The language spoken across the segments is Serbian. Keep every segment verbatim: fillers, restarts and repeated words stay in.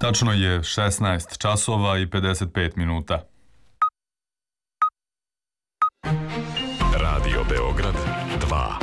Tačno je šesnaest časova i pedeset pet minuta. Radio Beograd dva.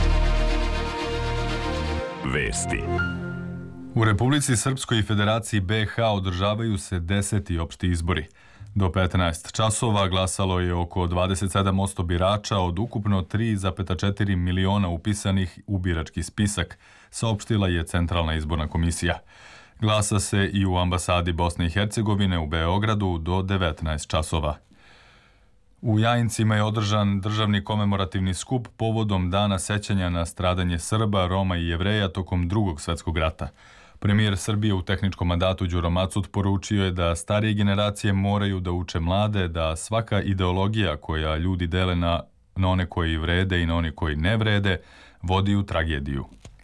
Vesti. U Republici Srpskoj i Federaciji be ha održavaju se deseti opšti izbori. Do petnaest časova glasalo je oko dvadeset sedam posto birača od ukupno tri zarez četiri miliona upisanih u birački spisak, saopštila je Centralna izborna komisija. Glasa se i u ambasadi Bosne i Hercegovine u Beogradu do devetnaest časova. U Jajincima je održan državni komemorativni skup povodom Dana sećanja na stradanje Srba, Roma i Jevreja tokom Drugog svetskog rata. Premijer Srbije u tehničkom mandatu Đuro Macut poručio je da starije generacije moraju da uče mlade, da svaka ideologija koja ljudi dele na, na one koji vrede i na one koji ne vrede, vodi u tragediju.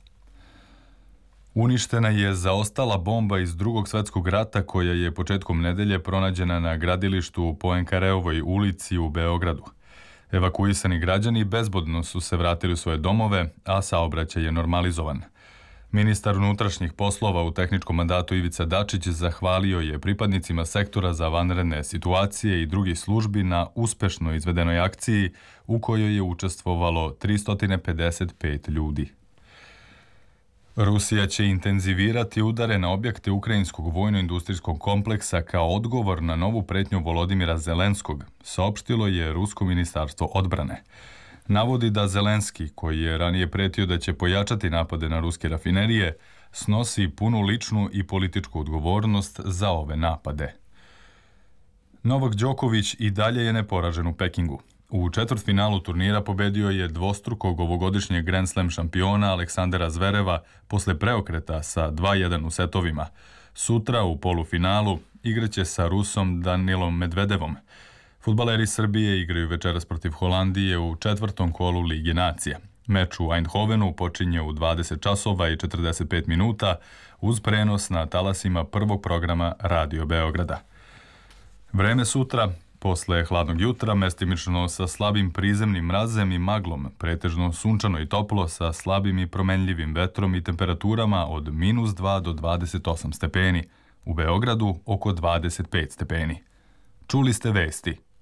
Uništena je zaostala bomba iz Drugog svetskog rata koja je početkom nedelje pronađena na gradilištu u Poenkareovoj ulici u Beogradu. Evakuisani građani bezbedno su se vratili u svoje domove, a saobraćaj je normalizovan. Ministar unutrašnjih poslova u tehničkom mandatu Ivica Dačić zahvalio je pripadnicima sektora za vanredne situacije i drugih službi na uspešno izvedenoj akciji u kojoj je učestvovalo tristo pedeset pet ljudi. Rusija će intenzivirati udare na objekte ukrajinskog vojno-industrijskog kompleksa kao odgovor na novu pretnju Volodimira Zelenskog, saopštilo je Rusko ministarstvo odbrane. Navodi da Zelenski, koji je ranije pretio da će pojačati napade na ruske rafinerije, snosi punu ličnu i političku odgovornost za ove napade. Novak Đoković i dalje je neporažen u Pekingu. U četvrtfinalu turnira pobedio je dvostrukog ovogodišnjeg Grand Slam šampiona Aleksandra Zvereva posle preokreta sa dva jedan u setovima. Sutra u polufinalu igraće sa Rusom Danilom Medvedevom. Fudbaleri Srbije igraju večeras protiv Holandije u četvrtom kolu Lige nacija. Meč u Eindhovenu počinje u dvadeset časova i četrdeset pet minuta uz prenos na talasima prvog programa Radio Beograda. Vreme sutra, posle hladnog jutra, mestimično sa slabim prizemnim mrazem i maglom, pretežno sunčano i toplo sa slabim i promenljivim vetrom i temperaturama od minus dva do dvadeset osam stepeni. U Beogradu oko dvadeset pet stepeni. Čuli ste vesti.